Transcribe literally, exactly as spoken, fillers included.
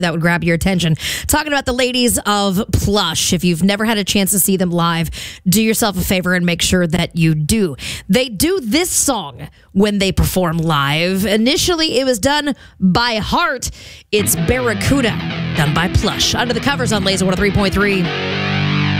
that would grab your attention. Talking about the ladies of Plush. If you've never had a chance to see them live, do yourself a favor and make sure that you do. They do this song when they perform live. Initially, it was done by Heart. It's Barracuda, done by Plush. Under the covers on Laser one oh three point three.